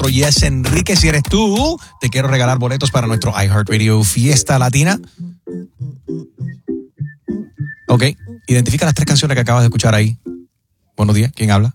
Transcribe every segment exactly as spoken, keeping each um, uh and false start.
Yes, Enrique, si eres tú, te quiero regalar boletos para nuestro iHeartRadio Fiesta Latina. Ok, identifica las tres canciones que acabas de escuchar ahí. Buenos días, ¿quién habla?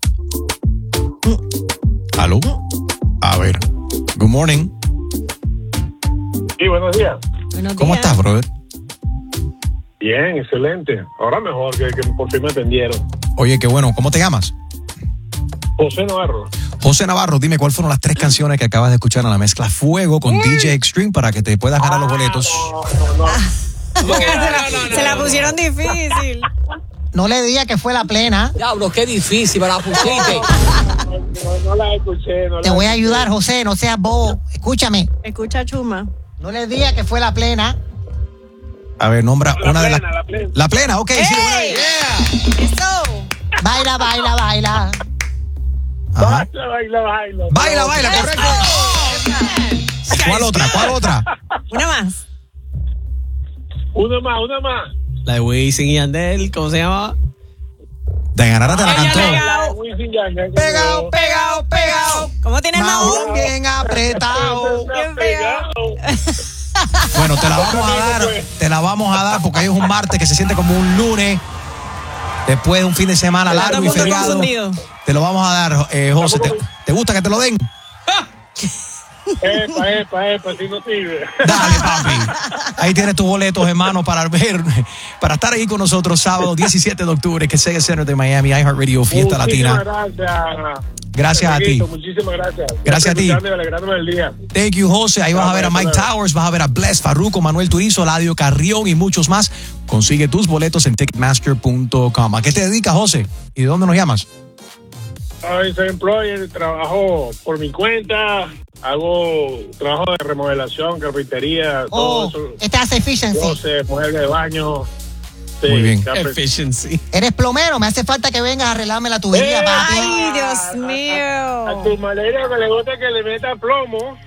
¿Aló? A ver, good morning. Sí, buenos días. Buenos ¿Cómo días. estás, brother? Bien, excelente. Ahora mejor que, que por fin me atendieron. Oye, qué bueno, ¿cómo te llamas? José Navarro. José Navarro, dime cuáles fueron las tres canciones que acabas de escuchar en la mezcla Fuego con D J Extreme para que te puedas ganar los boletos. No, no, no. se, la, se la pusieron difícil. No le diga que fue la plena. Diablo, qué difícil, me la pusiste. No, no, no la escuché. No Te la voy a escuché. ayudar, José, no seas bobo. Escúchame. Escucha, Chuma. No le diga que fue la plena. A ver, nombra La una de las... plena, la plena. La plena, ok, sí, una de... ¡Ey! ¡Eso! Baila, baila, baila. Ajá. Baila, baila, baila. Baila, baila, correcto. ¿Cuál otra? ¿Cuál otra? Una más. Una más, una más. La de Wisin y Yandel, ¿cómo se llama? De ganar te la cantó. La de Wisin y Yandel. Pegado, pegado, pegado. ¿Cómo tienes el Mahón Mahón? bien apretado. Bien pegado. Bueno, te la vamos a dar, te la vamos a dar porque hoy es un martes que se siente como un lunes. Después de un fin de semana Todo largo el y mundo feriado. confundido. Te lo vamos a dar, eh, José. ¿Te, te gusta que te lo den? Epa, epa, epa, si no sirve. Dale, papi. Ahí tienes tus boletos, hermano, para ver, para estar ahí con nosotros sábado diecisiete de octubre, que Sega Center de Miami, iHeartRadio Fiesta Muchísimas Latina. gracias. Gracias a ti. Enriquito, muchísimas gracias. Gracias a ti. Por alegrarme el día. Thank you, José. Ahí vas a ver a Mike Towers, vas a ver a Bless, Farruko, Manuel Turizo, Ladio Carrión y muchos más. Consigue tus boletos en ticketmaster punto com. ¿A qué te dedicas, José? ¿Y de dónde nos llamas? Ay, soy employer, trabajo por mi cuenta, hago trabajo de remodelación, carpintería, todo Oh, eso. este hace efficiency. Closet, mueble de baño. Sí, Muy bien. carpet- Efficiency. Eres plomero, me hace falta que vengas a arreglarme la tubería, ¡Eh! papi. Ay, Dios A mío. tu malero que le gusta que le meta plomo.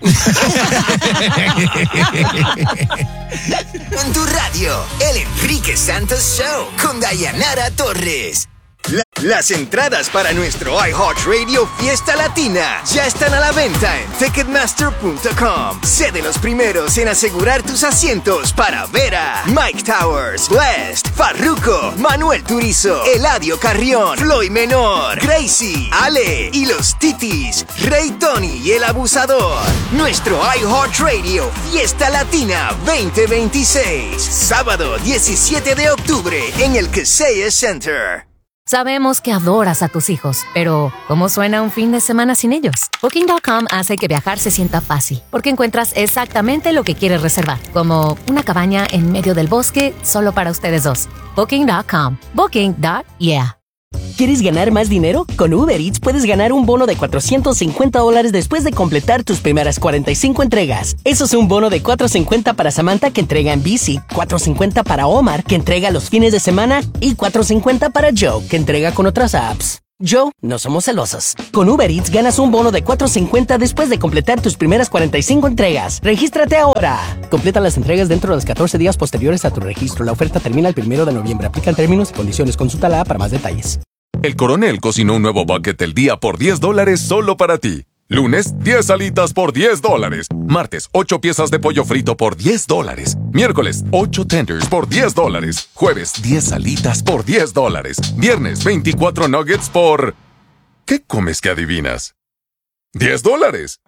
En tu radio, el Enrique Santos Show con Dayanara Torres. La- las entradas para nuestro iHeartRadio Fiesta Latina ya están a la venta en ticketmaster punto com. Sé de los primeros en asegurar tus asientos para ver a Mike Towers, Blessed, Farruko, Manuel Turizo, Eladio Carrión, Floyd Menor, Gracie, Ale y los Titis, Rey Tony y el Abusador. Nuestro iHeartRadio Fiesta Latina veinte veintiséis, sábado diecisiete de octubre en el Kaseya Center. Sabemos que adoras a tus hijos, pero ¿cómo suena un fin de semana sin ellos? Booking punto com hace que viajar se sienta fácil, porque encuentras exactamente lo que quieres reservar, como una cabaña en medio del bosque solo para ustedes dos. Booking punto com. Booking. Yeah. ¿Quieres ganar más dinero? Con Uber Eats puedes ganar un bono de cuatrocientos cincuenta dólares después de completar tus primeras cuarenta y cinco entregas. Eso es un bono de cuatrocientos cincuenta para Samantha, que entrega en bici, cuatrocientos cincuenta para Omar, que entrega los fines de semana, y cuatrocientos cincuenta para Joe, que entrega con otras apps. Joe, no somos celosos. Con Uber Eats ganas un bono de cuatrocientos cincuenta después de completar tus primeras cuarenta y cinco entregas. ¡Regístrate ahora! Completa las entregas dentro de los catorce días posteriores a tu registro. La oferta termina el primero de noviembre. Aplican términos y condiciones. Consúltala para más detalles. El Coronel cocinó un nuevo bucket del día por diez dólares solo para ti. Lunes, diez alitas por diez dólares. Martes, ocho piezas de pollo frito por diez dólares. Miércoles, ocho tenders por diez dólares. Jueves, diez alitas por diez dólares. Viernes, veinticuatro nuggets por... ¿Qué comes que adivinas? ¡diez dólares!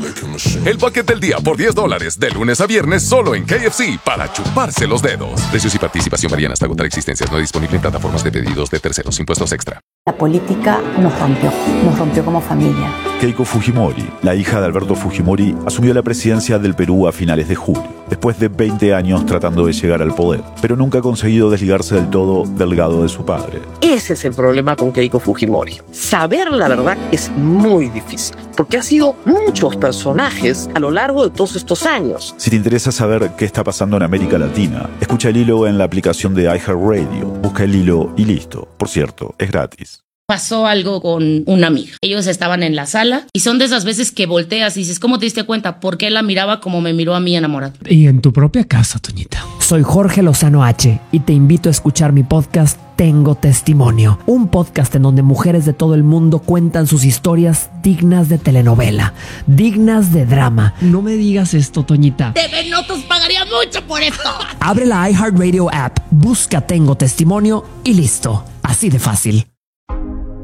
El bucket del día por diez dólares, de lunes a viernes, solo en K F C, para chuparse los dedos. Precios y participación varían hasta agotar existencias. No disponible en plataformas de pedidos de terceros. Impuestos extra. La política nos rompió, nos rompió como familia. Keiko Fujimori, la hija de Alberto Fujimori, asumió la presidencia del Perú a finales de julio, después de veinte años tratando de llegar al poder, pero nunca ha conseguido desligarse del todo del legado de su padre. Ese es el problema con Keiko Fujimori. Saber la verdad es muy difícil, porque ha sido muchos personajes a lo largo de todos estos años. Si te interesa saber qué está pasando en América Latina, escucha el hilo en la aplicación de iHeartRadio. Busca el hilo y listo. Por cierto, es gratis. Pasó algo con una amiga. Ellos estaban en la sala y son de esas veces que volteas y dices, ¿cómo te diste cuenta? ¿Por qué la miraba como me miró a mí enamorada? Y en tu propia casa, Toñita. Soy Jorge Lozano H y te invito a escuchar mi podcast Tengo Testimonio, un podcast en donde mujeres de todo el mundo cuentan sus historias dignas de telenovela, dignas de drama. No me digas esto, Toñita. T V Notas pagaría mucho por esto. Abre la iHeartRadio app, busca Tengo Testimonio y listo. Así de fácil.